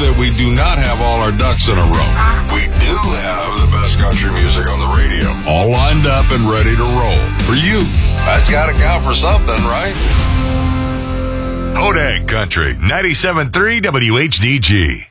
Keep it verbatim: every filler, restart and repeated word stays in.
that we do not have all our ducks in a row. We do have the best country music on the radio, all lined up and ready to roll. For you, that's got to count for something, right? Hodag Country, ninety-seven point three W H D G.